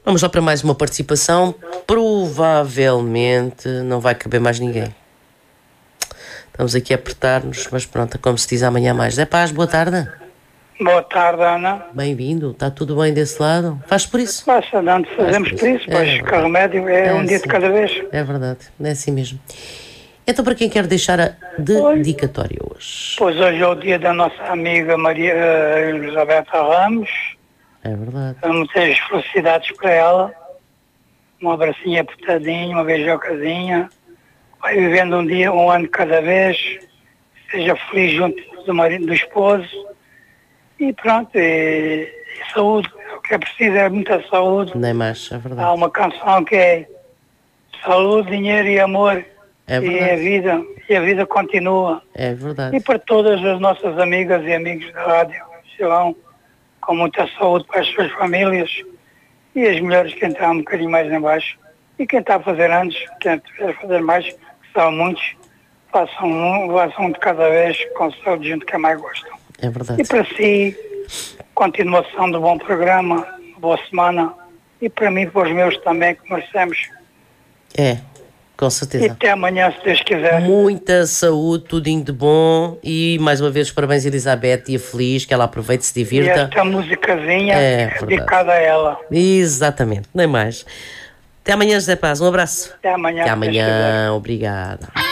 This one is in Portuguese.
Vamos lá para mais uma participação. Provavelmente não vai caber mais ninguém. Estamos aqui a apertar-nos, mas pronto, como se diz, amanhã mais. Zé Paz, boa tarde. Boa tarde, Ana. Bem-vindo, está tudo bem desse lado? Faz por isso? Passa, andando, fazemos por isso, pois que remédio é um dia de cada vez. É verdade, é assim mesmo. Então, para quem quer deixar a dedicatória hoje? Pois hoje é o dia da nossa amiga Maria Elisabetta Ramos. É verdade. Muitas felicidades para ela. Um abracinho apertadinho, uma beijocazinha. Vai vivendo um ano de cada vez. Seja feliz junto do marido, do esposo. E pronto, e saúde. O que é preciso é muita saúde. Nem mais, é verdade. Há uma canção que é saúde, dinheiro e amor. É verdade. E a vida continua. É verdade. E para todas as nossas amigas e amigos da rádio, Silão, com muita saúde para as suas famílias e as mulheres que entram um bocadinho mais em baixo. E quem está a fazer anos, quem quiser fazer mais, que são muitos, façam um de cada vez com saúde junto que mais gostam. É verdade. E para si, continuação do bom programa, boa semana. E para mim e para os meus também, que merecemos. É. Com certeza. E até amanhã, se Deus quiser. Muita saúde, tudinho de bom. E mais uma vez os parabéns a Elizabeth, dia feliz, que ela aproveite e se divirta. E esta musicazinha é dedicada a ela. Exatamente, nem mais. Até amanhã, José Paz, um abraço. Até amanhã. Até amanhã, obrigada.